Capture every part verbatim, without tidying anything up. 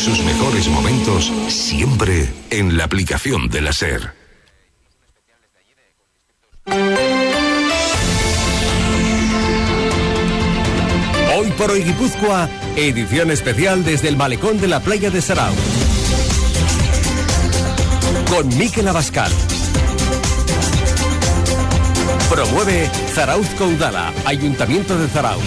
sus mejores momentos siempre en la aplicación de la SER. Hoy por hoy Guipúzcoa, edición especial desde el malecón de la playa de Zarautz. Con Mikel Abascal. Promueve Zarautz Caudala, Ayuntamiento de Zarautz.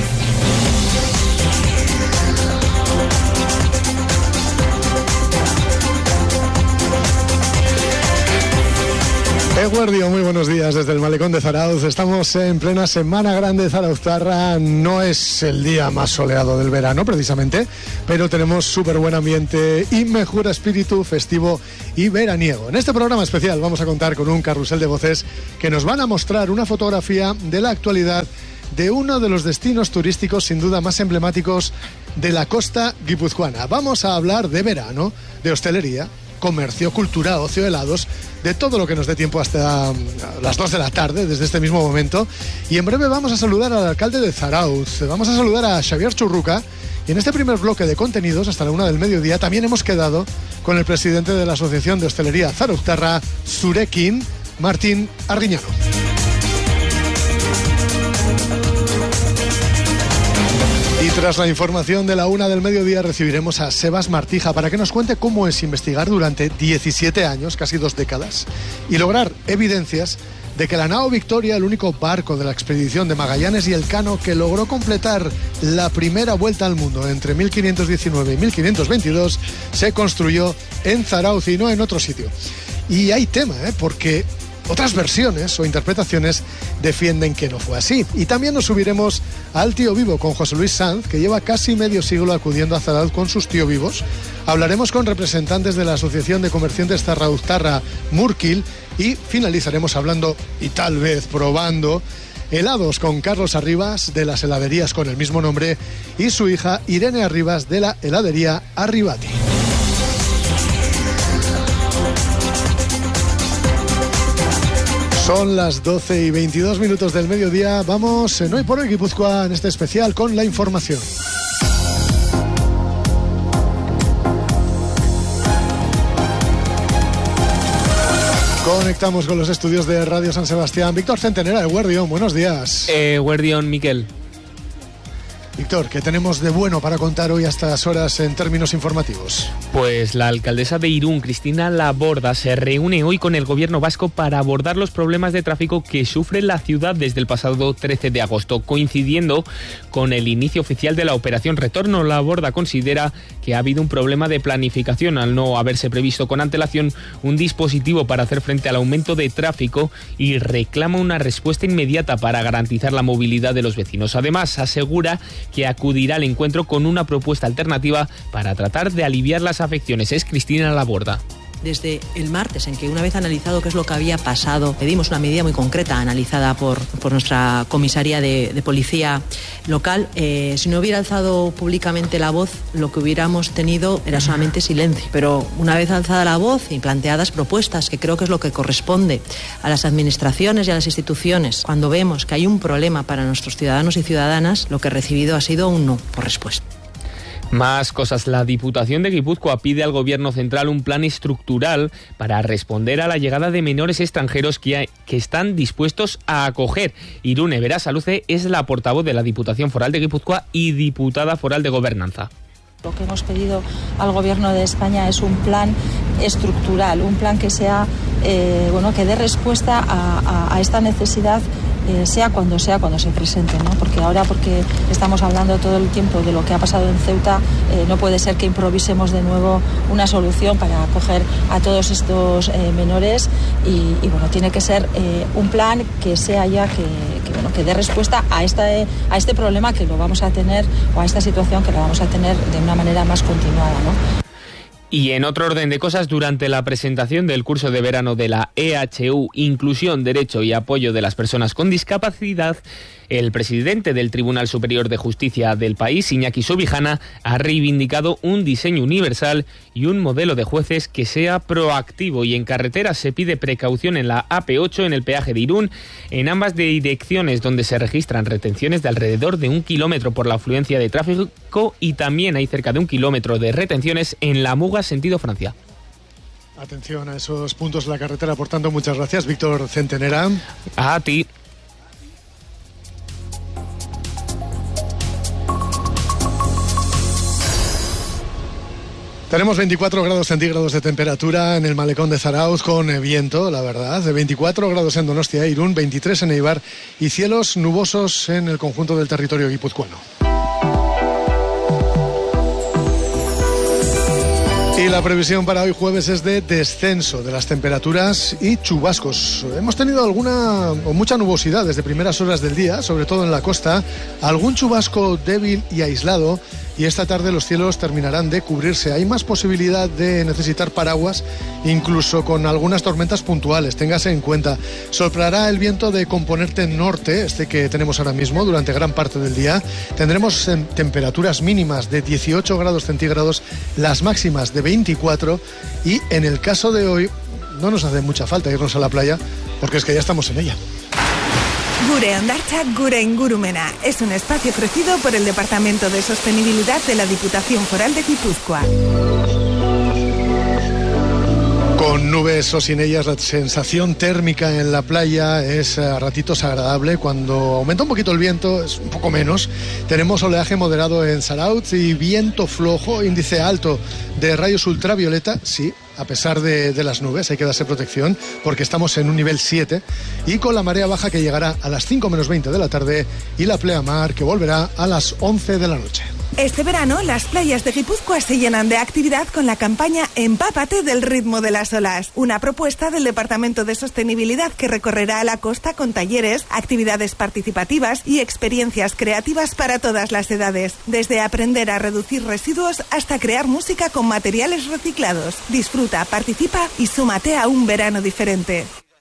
Eguerdio, muy buenos días desde el malecón de Zarautz. Estamos en plena Semana Grande Zarauztarra. No es el día más soleado del verano, precisamente, pero tenemos súper buen ambiente y mejor espíritu festivo y veraniego. En este programa especial vamos a contar con un carrusel de voces que nos van a mostrar una fotografía de la actualidad de uno de los destinos turísticos sin duda más emblemáticos de la costa guipuzcoana. Vamos a hablar de verano, de hostelería, comercio, cultura, ocio, helados, de todo lo que nos dé tiempo hasta las dos de la tarde, desde este mismo momento. Y en breve vamos a saludar al alcalde de Zarautz, vamos a saludar a Xavier Churruca. Y en este primer bloque de contenidos, hasta la una del mediodía, también hemos quedado con el presidente de la Asociación de Hostelería Zarauztarra, Zurekin, Martín Arriñano. Y tras la información de la una del mediodía recibiremos a Sebas Martija para que nos cuente cómo es investigar durante diecisiete años, casi dos décadas, y lograr evidencias de que la nao Victoria, el único barco de la expedición de Magallanes y Elcano que logró completar la primera vuelta al mundo entre mil quinientos diecinueve y mil quinientos veintidós, se construyó en Zarautz y no en otro sitio. Y hay tema, ¿eh? Porque otras versiones o interpretaciones defienden que no fue así. Y también nos subiremos al Tío Vivo con José Luis Sanz, que lleva casi medio siglo acudiendo a Zarautz con sus tío vivos. Hablaremos con representantes de la Asociación de Comerciantes Zarauztarra, Murkil, y finalizaremos hablando, y tal vez probando, helados con Carlos Arribas, de las heladerías con el mismo nombre, y su hija Irene Arribas, de la heladería Arribati. Son las doce y veintidós minutos del mediodía. Vamos en Hoy por Hoy Guipúzcoa, en este especial, con la información. Conectamos con los estudios de Radio San Sebastián. Víctor Centenera, Eguerdión, buenos días. Eguerdión, Miquel. Víctor, ¿qué tenemos de bueno para contar hoy a estas horas en términos informativos? Pues la alcaldesa de Irún, Cristina Laborda, se reúne hoy con el gobierno vasco para abordar los problemas de tráfico que sufre la ciudad desde el pasado trece de agosto, coincidiendo con el inicio oficial de la operación Retorno. Laborda considera que ha habido un problema de planificación al no haberse previsto con antelación un dispositivo para hacer frente al aumento de tráfico y reclama una respuesta inmediata para garantizar la movilidad de los vecinos. Además, asegura que acudirá al encuentro con una propuesta alternativa para tratar de aliviar las afecciones. Es Cristina Laborda. Desde el martes, en que una vez analizado qué es lo que había pasado, pedimos una medida muy concreta analizada por, por nuestra comisaría de, de policía local. Eh, si no hubiera alzado públicamente la voz, lo que hubiéramos tenido era solamente silencio. Pero una vez alzada la voz y planteadas propuestas, que creo que es lo que corresponde a las administraciones y a las instituciones, cuando vemos que hay un problema para nuestros ciudadanos y ciudadanas, lo que he recibido ha sido un no por respuesta. Más cosas. La Diputación de Guipúzcoa pide al Gobierno central un plan estructural para responder a la llegada de menores extranjeros que, hay, que están dispuestos a acoger. Irune Berasaluce es la portavoz de la Diputación Foral de Guipúzcoa y diputada foral de Gobernanza. Lo que hemos pedido al Gobierno de España es un plan estructural, un plan que sea, eh, bueno, que dé respuesta a, a, a esta necesidad, eh, sea cuando sea, cuando se presente, ¿no? Porque ahora, porque estamos hablando todo el tiempo de lo que ha pasado en Ceuta, eh, no puede ser que improvisemos de nuevo una solución para acoger a todos estos eh, menores y, y bueno, tiene que ser eh, un plan que sea ya que, que, bueno, que dé respuesta a, esta, a este problema que lo vamos a tener, o a esta situación que la vamos a tener de una manera más continuada, ¿no? Y en otro orden de cosas, durante la presentación del curso de verano de la E H U, Inclusión, Derecho y Apoyo de las Personas con Discapacidad, el presidente del Tribunal Superior de Justicia del país, Iñaki Subijana, ha reivindicado un diseño universal y un modelo de jueces que sea proactivo. Y en carreteras se pide precaución en la A P ocho, en el peaje de Irún, en ambas direcciones, donde se registran retenciones de alrededor de un kilómetro por la afluencia de tráfico, y también hay cerca de un kilómetro de retenciones en la Muga, sentido Francia. Atención a esos puntos de la carretera, por tanto, muchas gracias, Víctor Centenera. A ti. Tenemos veinticuatro grados centígrados de temperatura en el malecón de Zarauz, con viento, la verdad, de veinticuatro grados en Donostia e Irún, veintitrés en Eibar y cielos nubosos en el conjunto del territorio guipuzcoano. Y la previsión para hoy jueves es de descenso de las temperaturas y chubascos. Hemos tenido alguna o mucha nubosidad desde primeras horas del día, sobre todo en la costa, algún chubasco débil y aislado, y esta tarde los cielos terminarán de cubrirse. Hay más posibilidad de necesitar paraguas, incluso con algunas tormentas puntuales, téngase en cuenta. Soplará el viento de componente norte, este que tenemos ahora mismo, durante gran parte del día. Tendremos temperaturas mínimas de dieciocho grados centígrados, las máximas de veinticuatro, y en el caso de hoy no nos hace mucha falta irnos a la playa, porque es que ya estamos en ella. Gure Hondartza, Gure Ingurumena es un espacio ofrecido por el Departamento de Sostenibilidad de la Diputación Foral de Guipúzcoa. Con nubes o sin ellas, la sensación térmica en la playa es a ratitos agradable. Cuando aumenta un poquito el viento, es un poco menos. Tenemos oleaje moderado en Zarautz y viento flojo, índice alto de rayos ultravioleta, sí, a pesar de, de las nubes, hay que darse protección porque estamos en un nivel siete, y con la marea baja que llegará a las cinco menos veinte de la tarde y la pleamar que volverá a las once de la noche. Este verano, las playas de Guipúzcoa se llenan de actividad con la campaña Empápate del ritmo de las olas, una propuesta del Departamento de Sostenibilidad que recorrerá la costa con talleres, actividades participativas y experiencias creativas para todas las edades, desde aprender a reducir residuos hasta crear música con materiales reciclados. Disfruta, participa y súmate a un verano diferente.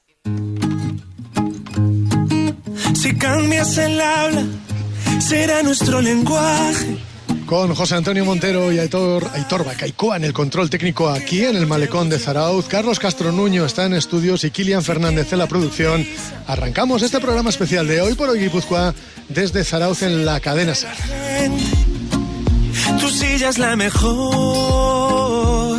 Si cambias el habla, será nuestro lenguaje. Con José Antonio Montero y Aitor, Aitor Bacaicoa en el control técnico aquí en el malecón de Zarauz. Carlos Castro Nuño está en estudios y Kilian Fernández en la producción. Arrancamos este programa especial de Hoy por Hoy Guipúzcoa desde Zarauz en la cadena SER. Tu silla es la mejor.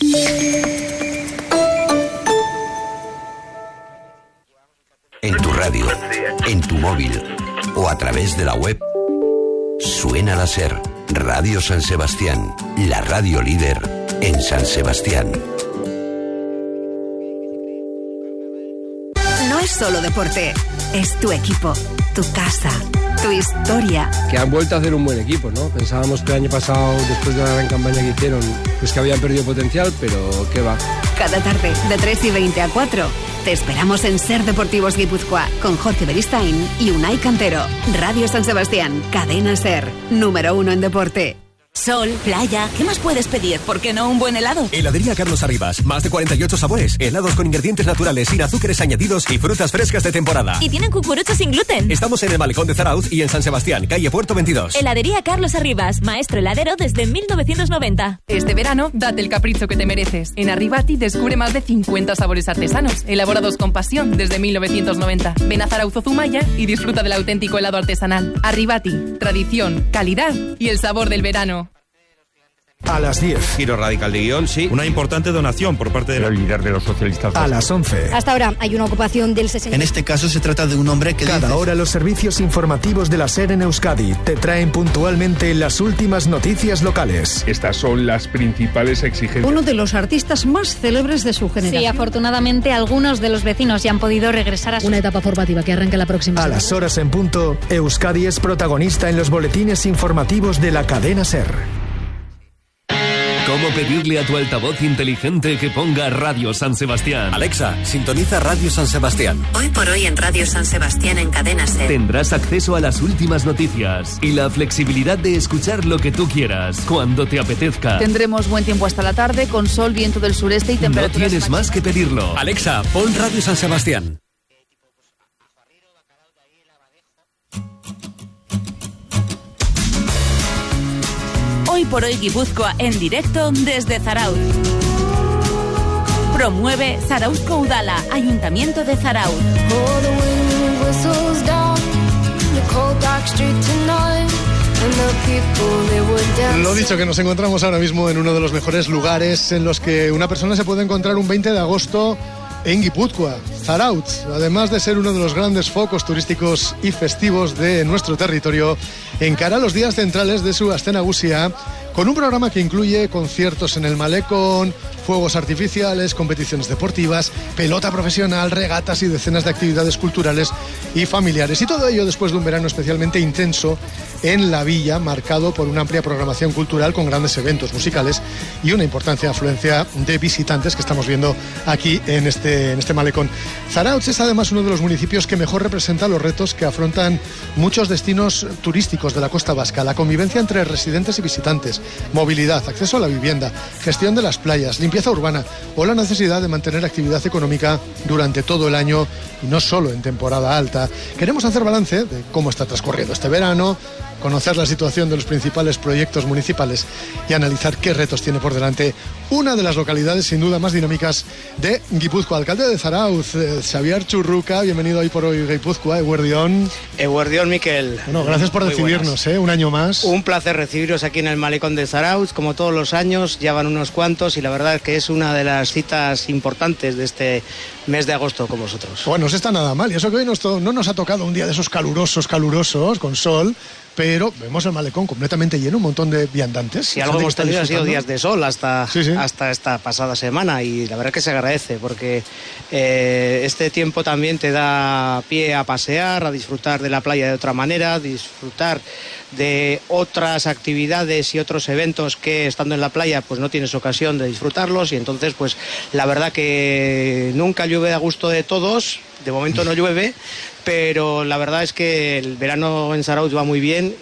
En tu radio, en tu móvil o a través de la web, suena la SER. Radio San Sebastián, la radio líder en San Sebastián. No es solo deporte, es tu equipo, tu casa, tu historia. Que han vuelto a hacer un buen equipo, ¿no? Pensábamos que el año pasado, después de la gran campaña que hicieron, pues que habían perdido potencial, pero qué va. Cada tarde, de tres y veinte a cuatro, te esperamos en SER Deportivos Guipúzcoa, con Jorge Beristain y Unai Cantero. Radio San Sebastián, cadena SER, número uno en deporte. Sol, playa, ¿qué más puedes pedir? ¿Por qué no un buen helado? Heladería Carlos Arribas, más de cuarenta y ocho sabores, helados con ingredientes naturales, sin azúcares añadidos y frutas frescas de temporada. Y tienen cucuruchos sin gluten. Estamos en el malecón de Zarauz y en San Sebastián, calle Puerto veintidós. Heladería Carlos Arribas, maestro heladero desde mil novecientos noventa. Este verano, date el capricho que te mereces. En Arribati descubre más de cincuenta sabores artesanos, elaborados con pasión desde mil novecientos noventa. Ven a Zarauz o Zumaya y disfruta del auténtico helado artesanal. Arribati, tradición, calidad y el sabor del verano. A las diez. Giro radical de guión, sí. Una importante donación por parte del líder de los socialistas. A las once. Hasta ahora hay una ocupación del sesenta. En este caso se trata de un hombre que... Cada dice... hora los servicios informativos de la SER en Euskadi te traen puntualmente las últimas noticias locales. Estas son las principales exigencias. Uno de los artistas más célebres de su generación. Sí, afortunadamente algunos de los vecinos ya han podido regresar a su... Una etapa formativa que arranca la próxima semana. A las horas en punto, Euskadi es protagonista en los boletines informativos de la cadena SER. ¿Cómo pedirle a tu altavoz inteligente que ponga Radio San Sebastián? Alexa, sintoniza Radio San Sebastián. Hoy por hoy en Radio San Sebastián en Cadena SER. Tendrás acceso a las últimas noticias y la flexibilidad de escuchar lo que tú quieras, cuando te apetezca. Tendremos buen tiempo hasta la tarde, con sol, viento del sureste y temperaturas. No tienes más que pedirlo. Alexa, pon Radio San Sebastián. Hoy por hoy Guipúzcoa en directo desde Zarauz. Promueve Zarauzko Udala, Ayuntamiento de Zarauz. Lo dicho, que nos encontramos ahora mismo en uno de los mejores lugares en los que una persona se puede encontrar un veinte de agosto en Guipúzcoa, Zarauz. Además de ser uno de los grandes focos turísticos y festivos de nuestro territorio, encara los días centrales de su Aste Nagusia con un programa que incluye conciertos en el malecón, fuegos artificiales, competiciones deportivas, pelota profesional, regatas y decenas de actividades culturales y familiares. Y todo ello después de un verano especialmente intenso en la villa, marcado por una amplia programación cultural con grandes eventos musicales y una importante afluencia de visitantes que estamos viendo aquí en este, en este malecón. Zarauz es además uno de los municipios que mejor representa los retos que afrontan muchos destinos turísticos de la costa vasca: la convivencia entre residentes y visitantes, movilidad, acceso a la vivienda, gestión de las playas, limpieza urbana o la necesidad de mantener actividad económica durante todo el año y no solo en temporada alta. Queremos hacer balance de cómo está transcurriendo este verano, conocer la situación de los principales proyectos municipales y analizar qué retos tiene por delante una de las localidades sin duda más dinámicas de Guipúzcoa. Alcalde de Zarauz, eh, Xavier Churruca, bienvenido hoy por hoy Guipúzcoa, Eguerdión. Eguerdión, Miquel. Bueno, gracias por recibirnos, eh, un año más. Un placer recibiros aquí en el malecón de Zarauz, como todos los años, ya van unos cuantos y la verdad es que es una de las citas importantes de este mes de agosto con vosotros. Bueno, no está nada mal, y eso que hoy nos to- no nos ha tocado un día de esos calurosos, calurosos, con sol, pero vemos el malecón completamente lleno, un montón de viandantes. Si algo hemos tenido ha sido días de sol hasta, sí, sí. hasta esta pasada semana y la verdad que se agradece porque eh, este tiempo también te da pie a pasear, a disfrutar de la playa de otra manera, disfrutar de otras actividades y otros eventos que estando en la playa pues no tienes ocasión de disfrutarlos, y entonces pues la verdad que nunca llueve a gusto de todos, de momento no llueve, pero la verdad es que el verano en Zarauz va muy bien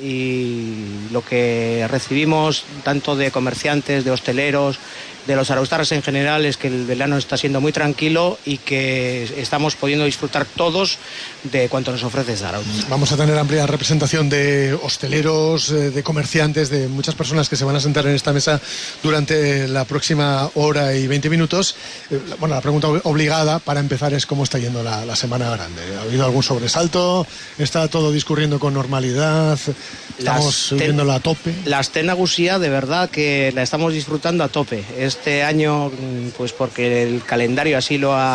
y lo que recibimos tanto de comerciantes, de hosteleros, de los zarauztarras en general, es que el verano está siendo muy tranquilo y que estamos pudiendo disfrutar todos de cuanto nos ofrece Zarauz. Vamos a tener amplia representación de hosteleros, de comerciantes, de muchas personas que se van a sentar en esta mesa durante la próxima hora y veinte minutos. Bueno, la pregunta obligada para empezar es cómo está yendo la, la Semana Grande. ¿Ha habido algún sobresalto? ¿Está todo discurriendo con normalidad? ¿Estamos subiéndolo a tope? La Aste Nagusia de verdad que la estamos disfrutando a tope. Este año, pues porque el calendario así lo ha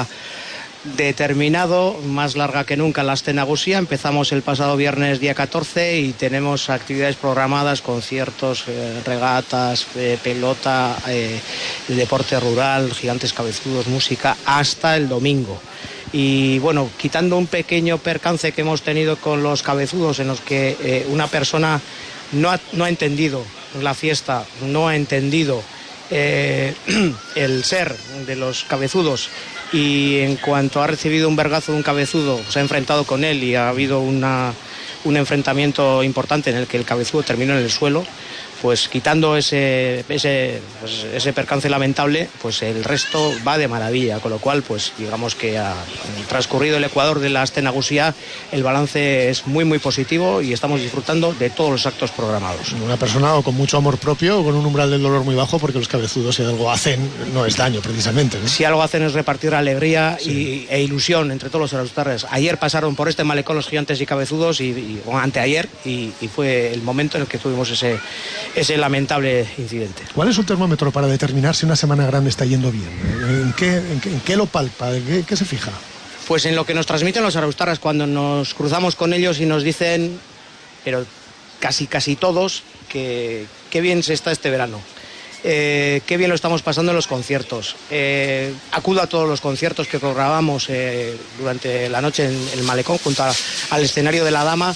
determinado, más larga que nunca la Aste Nagusia. Empezamos el pasado viernes día catorce y tenemos actividades programadas, conciertos, eh, regatas, eh, pelota, eh, el deporte rural, gigantes cabezudos, música, hasta el domingo. Y bueno, quitando un pequeño percance que hemos tenido con los cabezudos, en los que eh, una persona no ha, no ha entendido la fiesta, no ha entendido eh, el ser de los cabezudos, y en cuanto ha recibido un vergazo de un cabezudo, se ha enfrentado con él y ha habido una, un enfrentamiento importante en el que el cabezudo terminó en el suelo. Pues quitando ese, ese, pues ese percance lamentable, pues el resto va de maravilla, con lo cual pues digamos que ha transcurrido el Ecuador de la Aste Nagusia, el balance es muy muy positivo y estamos disfrutando de todos los actos programados. Una persona con mucho amor propio, con un umbral del dolor muy bajo, porque los cabezudos, si algo hacen, no es daño precisamente, ¿no? Si algo hacen es repartir alegría sí. y, e ilusión entre todos los zarauztarras. Ayer pasaron por este malecón los gigantes y cabezudos, y, y o anteayer, y, y fue el momento en el que tuvimos ese ese lamentable incidente. ¿Cuál es su termómetro para determinar si una Semana Grande está yendo bien? ¿En qué, en qué, en qué lo palpa? ¿En qué, qué se fija? Pues en lo que nos transmiten los zarauztarras cuando nos cruzamos con ellos y nos dicen, pero casi casi todos, que qué bien se está este verano. Eh, qué bien lo estamos pasando en los conciertos. Eh, acudo a todos los conciertos que programamos eh, durante la noche en el malecón junto a, al escenario de la Dama,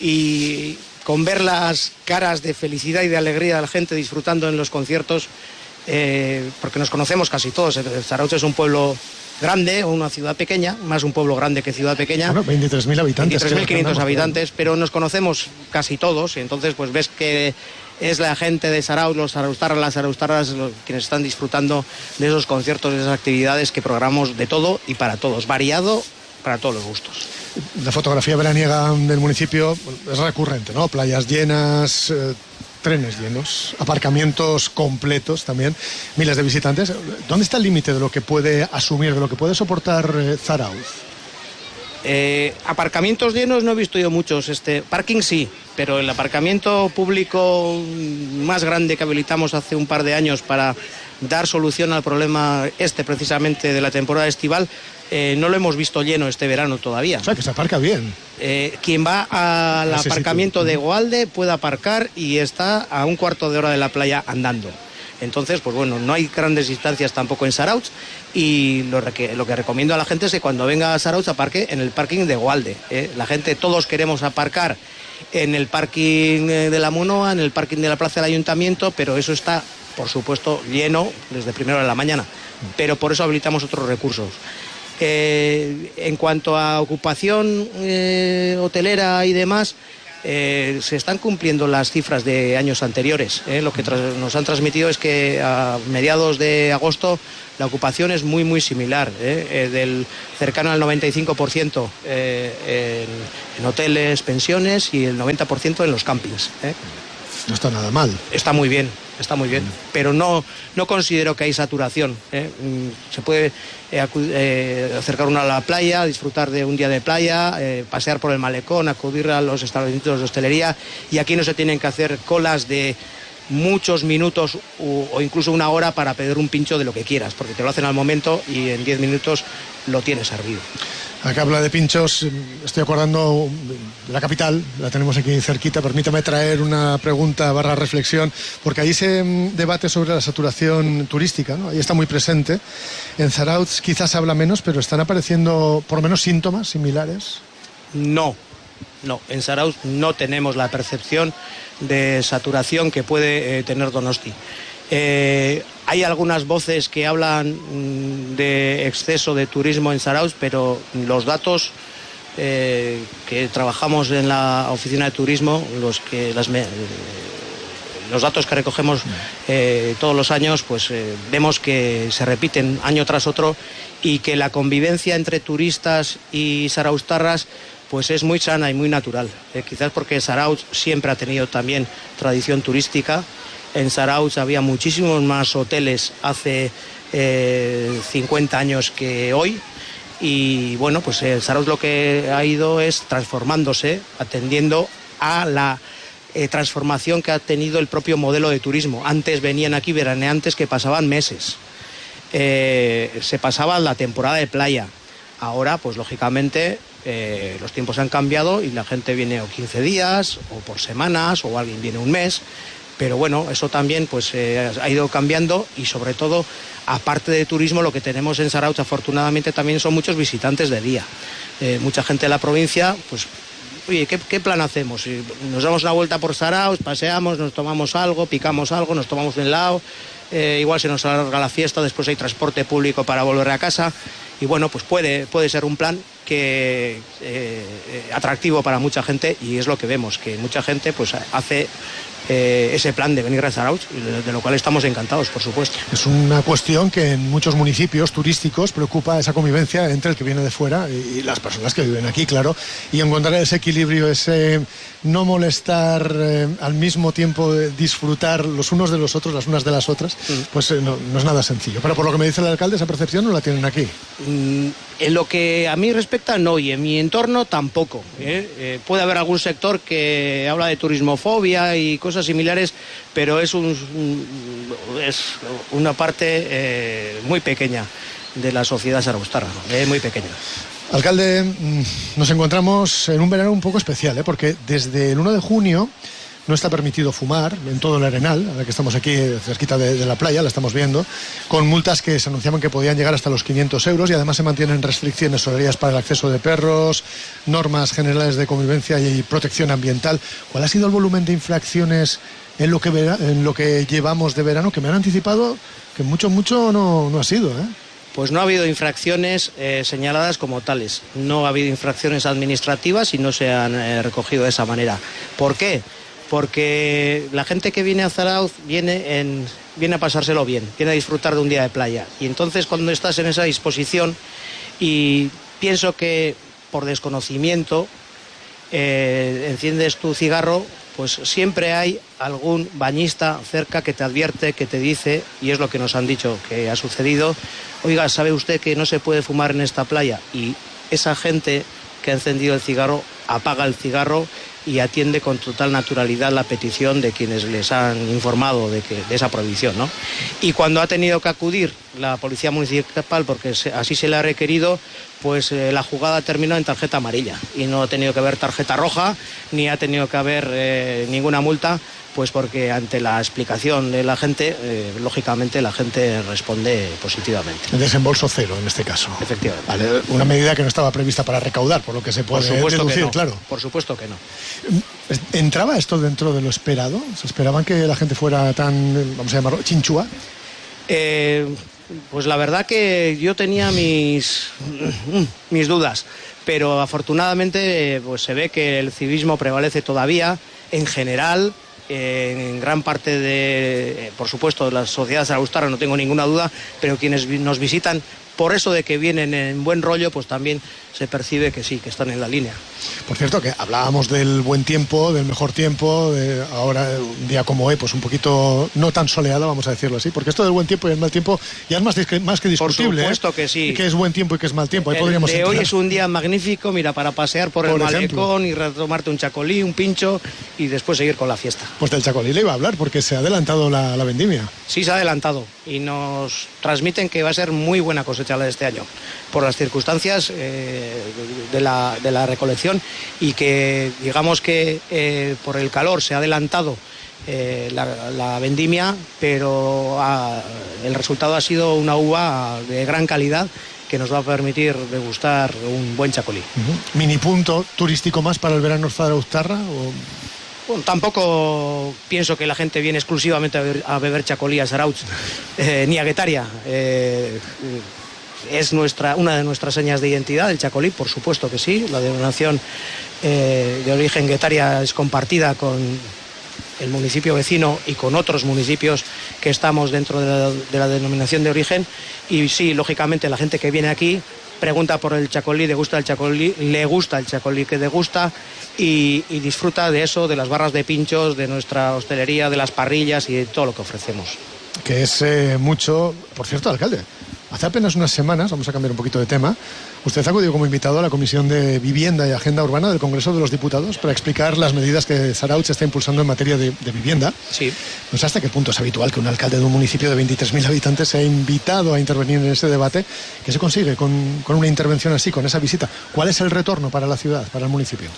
y con ver las caras de felicidad y de alegría de la gente disfrutando en los conciertos eh, porque nos conocemos casi todos. Zarautz es un pueblo grande o una ciudad pequeña, más un pueblo grande que ciudad pequeña. Bueno, veintitrés mil habitantes. veintitrés mil quinientos habitantes, pero nos conocemos casi todos, y entonces pues ves que es la gente de Zarautz, los zarauztarras, las zarauztarras, los, quienes están disfrutando de esos conciertos, de esas actividades que programamos de todo y para todos, variado para todos los gustos. La fotografía veraniega del municipio es recurrente, ¿no? Playas llenas, eh, trenes llenos, aparcamientos completos también, miles de visitantes. ¿Dónde está el límite de lo que puede asumir, de lo que puede soportar eh, Zarautz? Eh, aparcamientos llenos no he visto yo muchos. Este, parking sí, pero el aparcamiento público más grande que habilitamos hace un par de años para dar solución al problema este precisamente de la temporada estival, eh, no lo hemos visto lleno este verano todavía. O sea, que se aparca bien. Eh, quien va al Ese aparcamiento sitio. de Goalde puede aparcar y está a un cuarto de hora de la playa andando. Entonces, pues bueno, no hay grandes distancias tampoco en Zarautz, y lo, que, lo que recomiendo a la gente es que cuando venga a Zarautz aparque en el parking de Goalde. ¿eh? La gente, todos queremos aparcar en el parking de la Monoa, en el parking de la Plaza del Ayuntamiento, pero eso está, por supuesto, lleno desde primera hora de la mañana. Pero por eso habilitamos otros recursos. Eh, en cuanto a ocupación eh, hotelera y demás, eh, se están cumpliendo las cifras de años anteriores. ¿eh? Lo que nos han transmitido es que a mediados de agosto la ocupación es muy muy similar, ¿eh? Eh, del cercano al noventa y cinco por ciento eh, en, en hoteles, pensiones, y el noventa por ciento en los campings. ¿eh? No está nada mal. Está muy bien, está muy bien, pero no, no considero que hay saturación. ¿eh? Se puede eh, acu- eh, acercar uno a la playa, disfrutar de un día de playa, eh, pasear por el malecón, acudir a los establecimientos de hostelería, y aquí no se tienen que hacer colas de muchos minutos o, o incluso una hora para pedir un pincho de lo que quieras, porque te lo hacen al momento y en diez minutos lo tienes servido. Acá habla de pinchos, estoy acordando de la capital, la tenemos aquí cerquita. Permítame traer una pregunta barra reflexión, porque ahí se debate sobre la saturación turística, ¿no? Ahí está muy presente. En Zarautz quizás habla menos, pero están apareciendo por lo menos síntomas similares. No, no, en Zarautz no tenemos la percepción de saturación que puede eh, tener Donosti. Eh, hay algunas voces que hablan mm, de exceso de turismo en Zarautz, pero los datos eh, que trabajamos en la oficina de turismo, los que las me, eh, los datos que recogemos eh, todos los años, pues eh, vemos que se repiten año tras otro, y que la convivencia entre turistas y zarauztarras pues es muy sana y muy natural. Eh, quizás porque Zarautz siempre ha tenido también tradición turística. En Zarautz había muchísimos más hoteles hace eh, cincuenta años que hoy, y bueno, pues el Zarautz lo que ha ido es transformándose, atendiendo a la eh, transformación que ha tenido el propio modelo de turismo. Antes venían aquí veraneantes que pasaban meses, eh, se pasaba la temporada de playa. Ahora, pues lógicamente, eh, los tiempos han cambiado y la gente viene o quince días, o por semanas, o alguien viene un mes. Pero bueno, eso también pues eh, ha ido cambiando, y sobre todo, aparte de turismo, lo que tenemos en Zarautz afortunadamente también son muchos visitantes de día. Eh, mucha gente de la provincia, pues, oye, ¿qué, qué plan hacemos? Nos damos una vuelta por Zarautz, paseamos, nos tomamos algo, picamos algo, nos tomamos un helado, eh, igual se nos alarga la fiesta, después hay transporte público para volver a casa, y bueno, pues puede, puede ser un plan que eh, atractivo para mucha gente, y es lo que vemos, que mucha gente pues hace Eh, ese plan de venir a Zarautz, de, de lo cual estamos encantados, por supuesto. Es una cuestión que en muchos municipios turísticos preocupa esa convivencia entre el que viene de fuera y, y las personas que viven aquí, claro, y encontrar ese equilibrio, ese no molestar, eh, al mismo tiempo eh, disfrutar los unos de los otros, las unas de las otras, mm. pues eh, no, no es nada sencillo. Pero por lo que me dice el alcalde, esa percepción no la tienen aquí. Mm, en lo que a mí respecta, no, y en mi entorno tampoco. ¿eh? Eh, puede haber algún sector que habla de turismofobia y cosas similares, pero es, un, es una parte eh, muy pequeña de la sociedad zarauztarra, eh, muy pequeña. Alcalde, nos encontramos en un verano un poco especial, ¿eh? Porque desde el uno de junio no está permitido fumar en todo el Arenal, ahora que estamos aquí cerquita de, de la playa, la estamos viendo, con multas que se anunciaban que podían llegar hasta los quinientos euros, y además se mantienen restricciones horarias para el acceso de perros, normas generales de convivencia y protección ambiental. ¿Cuál ha sido el volumen de infracciones en lo que, vera, en lo que llevamos de verano? Que me han anticipado que mucho, mucho no, no ha sido, ¿eh? Pues no ha habido infracciones eh, señaladas como tales. No ha habido infracciones administrativas y no se han eh, recogido de esa manera. ¿Por qué? Porque la gente que viene a Zarautz viene, en, viene a pasárselo bien, viene a disfrutar de un día de playa. Y entonces cuando estás en esa disposición, y pienso que por desconocimiento eh, enciendes tu cigarro, pues siempre hay algún bañista cerca que te advierte, que te dice, y es lo que nos han dicho que ha sucedido: oiga, ¿sabe usted que no se puede fumar en esta playa? Y esa gente que ha encendido el cigarro apaga el cigarro y atiende con total naturalidad la petición de quienes les han informado de, que, de esa prohibición, ¿no? Y cuando ha tenido que acudir la policía municipal, porque se, así se le ha requerido, pues eh, la jugada terminó en tarjeta amarilla, y no ha tenido que haber tarjeta roja, ni ha tenido que haber eh, ninguna multa, pues porque ante la explicación de la gente, eh, lógicamente la gente responde positivamente. El desembolso cero en este caso. Efectivamente. Vale, una medida que no estaba prevista para recaudar, por lo que se puede por supuesto deducir, que no, claro. Por supuesto que no. ¿Entraba esto dentro de lo esperado? ¿Se esperaban que la gente fuera tan, vamos a llamarlo, chinchúa? Eh, pues la verdad que yo tenía mis, mis dudas, pero afortunadamente pues se ve que el civismo prevalece todavía en general. En gran parte de, por supuesto, de la sociedad zaragoza, no tengo ninguna duda, pero quienes nos visitan, por eso de que vienen en buen rollo, pues también se percibe que sí, que están en la línea. Por cierto, que hablábamos del buen tiempo, del mejor tiempo, de ahora un día como hoy, pues un poquito no tan soleado, vamos a decirlo así, porque esto del buen tiempo y el mal tiempo ya es más, más que discutible. Por supuesto, ¿eh? que sí. Que es buen tiempo y que es mal tiempo. Ahí el podríamos de entrar. Hoy es un día magnífico, mira, para pasear por, por el ejemplo. malecón y retomarte un chacolí, un pincho y después seguir con la fiesta. Pues del chacolí le iba a hablar, porque se ha adelantado la, la vendimia. Sí, se ha adelantado y nos transmiten que va a ser muy buena cosecha la de este año, por las circunstancias eh, de, la, de la recolección, y que digamos que eh, por el calor se ha adelantado eh, la, la vendimia, pero ha, el resultado ha sido una uva de gran calidad que nos va a permitir degustar un buen chacolí. Uh-huh. ¿Mini punto turístico más para el verano zarauztarra? O... Bueno, tampoco pienso que la gente viene exclusivamente a beber, a beber chacolí a Zarautz, eh, ni a Guetaria. Eh, es nuestra, una de nuestras señas de identidad, el chacolí, por supuesto que sí. La denominación eh, de origen Guetaria es compartida con el municipio vecino y con otros municipios que estamos dentro de la, de la denominación de origen. Y sí, lógicamente, la gente que viene aquí pregunta por el chacolí, degusta el chacolí, le gusta el chacolí que degusta y, y disfruta de eso, de las barras de pinchos, de nuestra hostelería, de las parrillas y de todo lo que ofrecemos. Que es eh, mucho. Por cierto, alcalde, hace apenas unas semanas, vamos a cambiar un poquito de tema, usted acudió como invitado a la Comisión de Vivienda y Agenda Urbana del Congreso de los Diputados para explicar las medidas que Zarautz está impulsando en materia de, de vivienda. Sí. No sé hasta qué punto es habitual que un alcalde de un municipio de veintitrés mil habitantes sea invitado a intervenir en ese debate. ¿Qué se consigue con, con una intervención así, con esa visita? ¿Cuál es el retorno para la ciudad, para el municipio?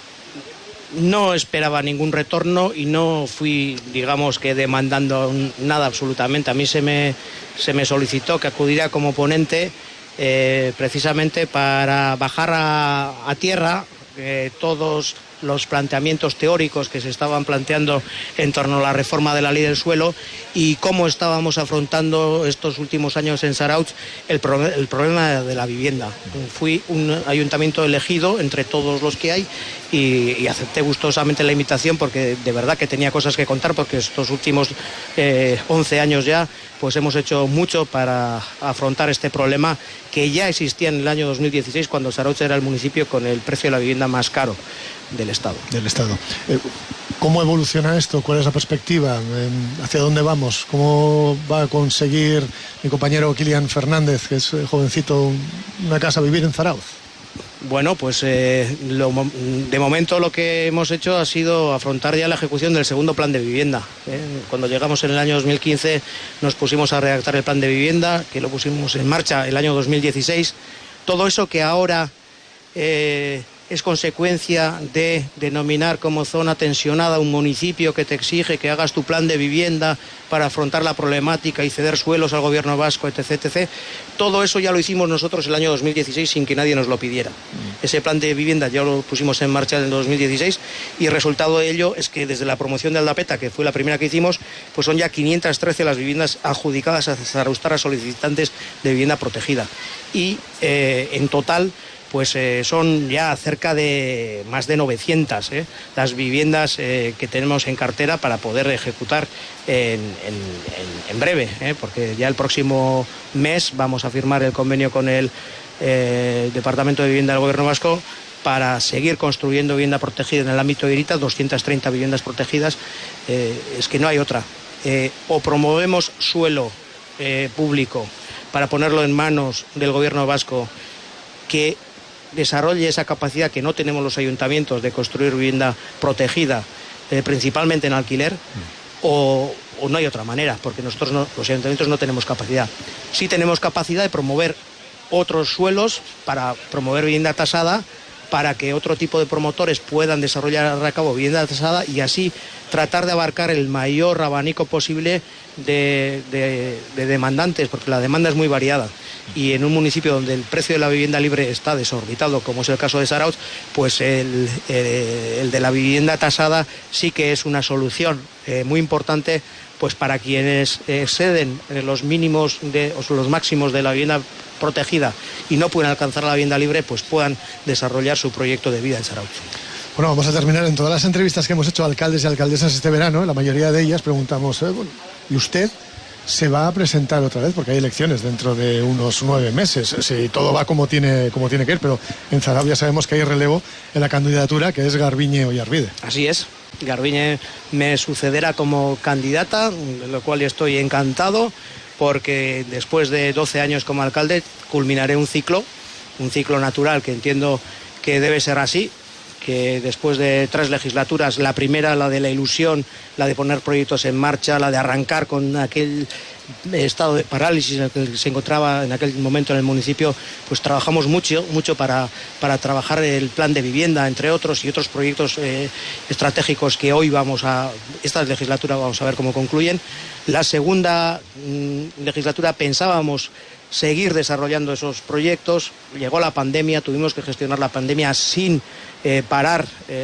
No esperaba ningún retorno y no fui, digamos, que demandando nada absolutamente. A mí se me, se me solicitó que acudiera como ponente eh, precisamente para bajar a, a tierra eh, todos los planteamientos teóricos que se estaban planteando en torno a la reforma de la ley del suelo y cómo estábamos afrontando estos últimos años en Zarautz el, pro el problema de la vivienda. Fui un ayuntamiento elegido entre todos los que hay y, y acepté gustosamente la invitación porque de verdad que tenía cosas que contar, porque estos últimos eh, once años ya pues hemos hecho mucho para afrontar este problema que ya existía en el año dos mil dieciséis, cuando Zarautz era el municipio con el precio de la vivienda más caro del Estado. Del Estado. Eh, ¿Cómo evoluciona esto? ¿Cuál es la perspectiva? Eh, ¿Hacia dónde vamos? ¿Cómo va a conseguir mi compañero Kilian Fernández, que es eh, jovencito, una casa a vivir en Zarautz? Bueno, pues eh, lo, de momento lo que hemos hecho ha sido afrontar ya la ejecución del segundo plan de vivienda. ¿eh? Cuando llegamos en el año dos mil quince nos pusimos a redactar el plan de vivienda, que lo pusimos en marcha el año dos mil dieciséis. Todo eso que ahora eh, es consecuencia de denominar como zona tensionada un municipio que te exige que hagas tu plan de vivienda para afrontar la problemática y ceder suelos al gobierno vasco, etc, etcétera. Todo eso ya lo hicimos nosotros el año dos mil dieciséis sin que nadie nos lo pidiera. Mm. Ese plan de vivienda ya lo pusimos en marcha en el dos mil dieciséis y el resultado de ello es que desde la promoción de Aldapeta, que fue la primera que hicimos, pues son ya quinientas trece las viviendas adjudicadas a Zarauztar a solicitantes de vivienda protegida. Y eh, en total pues eh, son ya cerca de más de novecientas eh, las viviendas eh, que tenemos en cartera para poder ejecutar en, en, en, en breve, eh, porque ya el próximo mes vamos a firmar el convenio con el eh, Departamento de Vivienda del Gobierno Vasco para seguir construyendo vivienda protegida en el ámbito de Irita, doscientas treinta viviendas protegidas. Eh, es que no hay otra. Eh, o promovemos suelo eh, público para ponerlo en manos del Gobierno Vasco, que desarrolle esa capacidad que no tenemos los ayuntamientos de construir vivienda protegida, eh, principalmente en alquiler, mm. o, o no hay otra manera, porque nosotros no, los ayuntamientos no tenemos capacidad. Sí tenemos capacidad de promover otros suelos para promover vivienda tasada, para que otro tipo de promotores puedan desarrollar a cabo vivienda tasada y así tratar de abarcar el mayor abanico posible de, de, de demandantes, porque la demanda es muy variada. Y en un municipio donde el precio de la vivienda libre está desorbitado, como es el caso de Zarautz, pues el, el, el de la vivienda tasada sí que es una solución eh, muy importante, pues para quienes exceden los mínimos de, o los máximos de la vivienda protegida y no pueden alcanzar la vivienda libre, pues puedan desarrollar su proyecto de vida en Zarautz. Bueno, vamos a terminar. En todas las entrevistas que hemos hecho a alcaldes y alcaldesas este verano, la mayoría de ellas preguntamos, eh, bueno, ¿y usted se va a presentar otra vez? Porque hay elecciones dentro de unos nueve meses. Si todo va como tiene, como tiene que ir, pero en Zarautz ya sabemos que hay relevo en la candidatura, que es Garbiñe Oyarbide. Así es. Garbiñe me sucederá como candidata, de lo cual estoy encantado, porque después de doce años como alcalde culminaré un ciclo, un ciclo natural que entiendo que debe ser así, que después de tres legislaturas, la primera, la de la ilusión, la de poner proyectos en marcha, la de arrancar con aquel estado de parálisis en el que se encontraba en aquel momento en el municipio, pues trabajamos mucho, mucho para, para trabajar el plan de vivienda, entre otros, y otros proyectos eh, estratégicos que hoy vamos a, esta legislatura vamos a ver cómo concluyen. La segunda mmm, legislatura pensábamos seguir desarrollando esos proyectos, llegó la pandemia, tuvimos que gestionar la pandemia sin eh, parar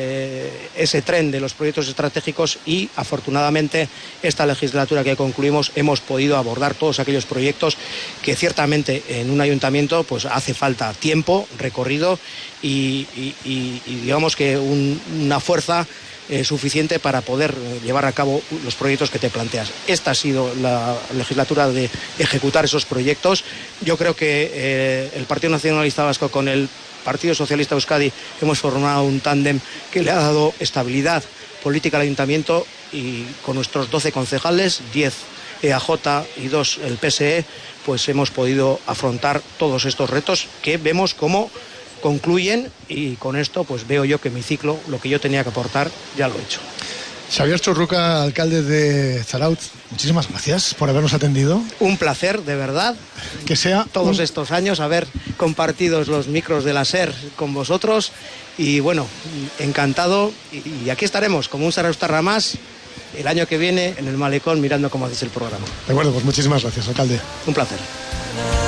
eh, ese tren de los proyectos estratégicos y afortunadamente esta legislatura que concluimos hemos podido abordar todos aquellos proyectos que ciertamente en un ayuntamiento pues hace falta tiempo, recorrido y, y, y, y digamos que un, una fuerza Eh, suficiente para poder llevar a cabo los proyectos que te planteas. Esta ha sido la legislatura de ejecutar esos proyectos. Yo creo que eh, el Partido Nacionalista Vasco con el Partido Socialista de Euskadi hemos formado un tándem que le ha dado estabilidad política al ayuntamiento y con nuestros doce concejales, diez E A J y dos el P S E, pues hemos podido afrontar todos estos retos que vemos como concluyen y con esto pues veo yo que mi ciclo, lo que yo tenía que aportar, ya lo he hecho. Xavier Churruca, alcalde de Zarautz, muchísimas gracias por habernos atendido. Un placer, de verdad, que sea todos un... estos años haber compartido los micros de la SER con vosotros y bueno, encantado y, y aquí estaremos como un Zarauztarra más el año que viene en el malecón mirando cómo hacéis el programa. De acuerdo, pues muchísimas gracias, alcalde. Un placer.